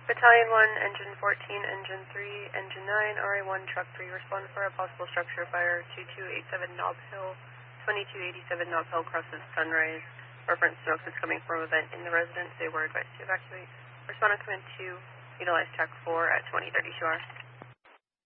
Battalion 1, Engine 14, Engine 3, Engine 9, RA1, Truck 3, respond for a possible structure fire, 2287 Nob Hill, 2287 Nob Hill crosses Sunrise. Reference smoke is coming from event in the residence. They were advised to evacuate. Respond on command 2, utilize TAC 4 at 2032R.